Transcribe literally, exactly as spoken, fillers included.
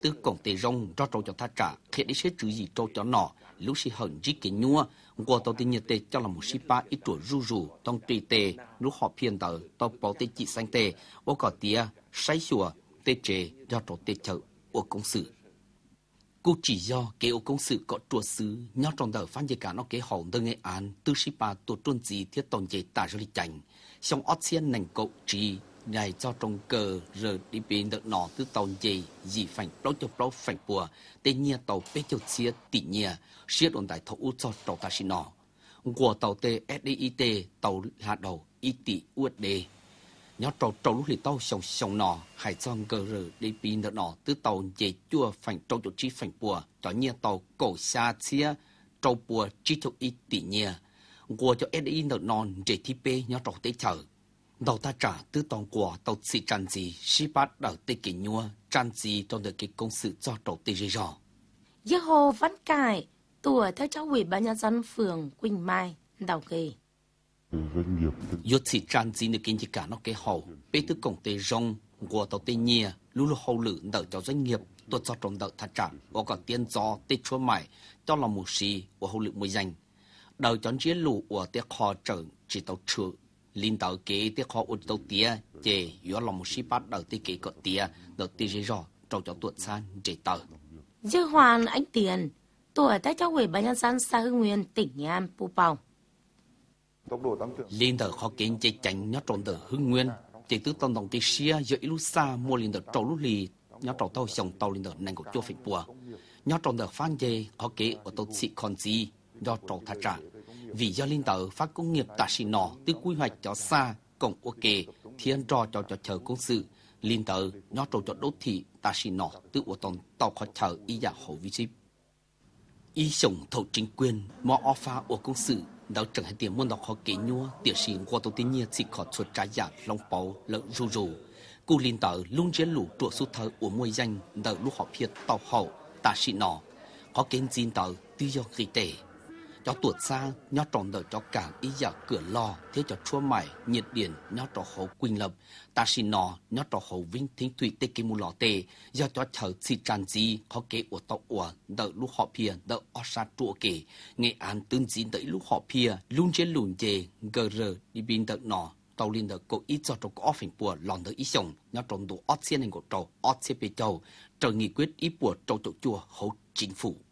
từ công ty rong cho trâu cho ta trả khi đi sẽ chữ gì trâu cho nọ lúc sẽ hận chỉ cái nhua qua tàu tiền nhiệt tệ cho là một ship ba ít tuổi ru ru trong tùy tệ lúc họ phiền tờ tàu bảo tệ chỉ xanh tệ ô cỏ tía say sủa tê chế do trâu tê chợ ô công sự cô chỉ do cái ô công sự có trùa sứ nhớ trong đời phán gì cả nó cái hậu đơn nghệ án từ ship ba tổ tuân gì thiết tồn dây ta rồi đi chành xong ót xiên nành cậu chỉ ngày cho trong cờ rồi đi bên đợt nọ từ tàu gì gì phanh đấu cho đấu phanh bùa tên nhà tàu bê cho chia tỷ nhà siết ổn đại thấu cho tàu ta xin nọ của tàu T S D I T tàu hạ đầu i tỷ u ét đê nhớ tàu tàu lúc thì tàu sòng sòng nọ hải trong cờ rồi đi bên đợt nọ từ tàu gì chua phanh tàu cho chi phanh bùa cho nhà tàu cổ xa chia tàu bùa chi cho i tỷ nhà của cho S D I đợt non J T P nhớ tàu tới chờ đầu ta trả từ tòng quả tàu xị tràn gì ship bắt đầu tây kỳ nhua tràn gì trong được cái công sự cho tàu tây dây dò. Giê Hồ Văn Cải tuổi theo cháu ủy ban nhân dân phường Quỳnh Mai đầu kỳ. Yết xị tràn gì được kinh chỉ cả nó cái hậu bê từ công ty rong của tàu tây nhia lưu lưu hậu lử đợi cho doanh nghiệp tôi cho trong đợi ta trả và còn tiền do tây chúa mãi cho là một xì của hậu lử mới dành đầu chọn chiến lũ của tây kho trở chỉ tàu trừ linh đạo kế tiếc họ ôn tàu tía chè yếu lòng một ship bắt đầu tới kế cọ tía đầu tiên dễ rõ trâu cho tuột san chế tờ. Dư Hoàn Anh Tiền tuổi tại cháu ủy ban nhân dân xã Hưng Nguyên tỉnh Nghệ An Pù Pào. Linh đạo họ kiến chế tránh nhớ tròn tờ Hưng Nguyên chế tứ tông đồng tây xia giữa ít lúc xa mua linh đạo trâu lúc lì nhớ trâu tàu sòng tàu linh đạo này của chúa phải bùa nhớ tròn tờ phan dê họ kế ở tàu xị còn gì do trâu thà trả vì do linh tờ phát công nghiệp ta xì nọ từ quy hoạch cho xa cộng ok thiên trò cho cho chờ công sự linh tờ nhớ trâu cho đốt thị ta xì nọ từ ô tông tàu khó chờ ý giả hậu vi ship ý sống thầu chính quyền mò offer của công sự đào chẳng hay tiền muốn đọc họ kế nhua tiểu sĩ qua tàu tiên nhiên chỉ khó chuột trái giả long báu lợn rù rù cô linh tờ luôn chiến lũ trụ số thơ của môi danh đợi lúc họ phiệt tàu hậu ta xì nọ họ kiến tin tờ tư do ghi tệ cho tuột xa nhớ tròn đời cho cả ý giả cửa lo thế cho chua mải nhiệt điển nhớ trò hậu quỳnh lập ta xin nọ nhớ trò hậu vinh thính thủy tê kê mù lò tê do cho chờ xì tràn gì họ kế của tàu ủa đợi lúc họ pia đợi ở xa trụ kể nghệ án tương dín đợi lúc họ pia luôn trên lùn dề gờ rờ đi bên đợi nọ tàu liên đợi cố ít cho trò có phình bùa lòn đợi ý sống nhớ tròn đồ ót xiên anh của trò ót xếp bê châu chờ nghị quyết ý bùa trâu trâu chua hậu chính phủ.